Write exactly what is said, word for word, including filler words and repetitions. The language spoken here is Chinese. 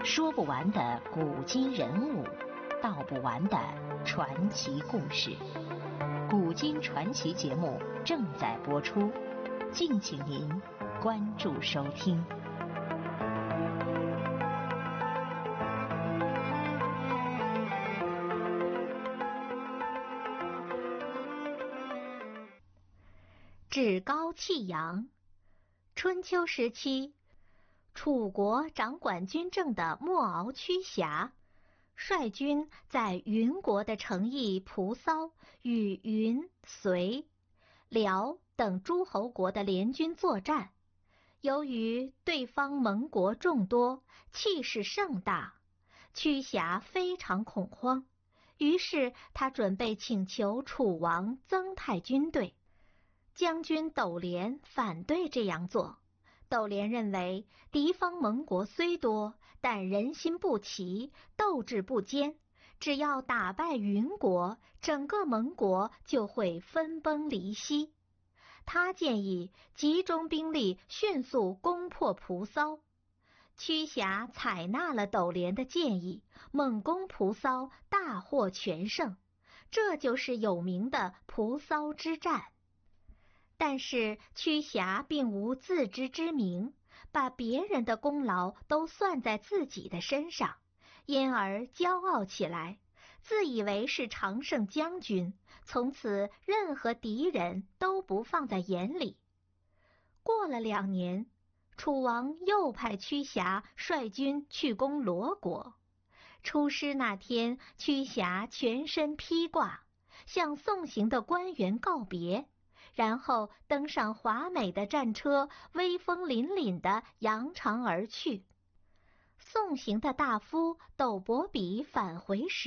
说不完的古今人物，道不完的传奇故事。古今传奇节目正在播出，敬请您关注收听。趾高气扬。春秋时期，楚国掌管军政的莫敖屈瑕率军在云国的城邑蒲骚与云、随、辽等诸侯国的联军作战。由于对方盟国众多，气势盛大，屈瑕非常恐慌，于是他准备请求楚王增派军队。将军斗连反对这样做。斗连认为敌方盟国虽多，但人心不齐，斗志不坚，只要打败云国，整个盟国就会分崩离析。他建议集中兵力迅速攻破蒲骚。屈瑕采纳了斗连的建议，猛攻蒲骚，大获全胜。这就是有名的蒲骚之战。但是屈瑕并无自知之明，把别人的功劳都算在自己的身上，因而骄傲起来，自以为是常胜将军，从此任何敌人都不放在眼里。过了两年，楚王又派屈瑕率军去攻罗国。出师那天，屈瑕全身披挂，向送行的官员告别，然后登上华美的战车，威风凛凛地扬长而去。送行的大夫斗伯比返回时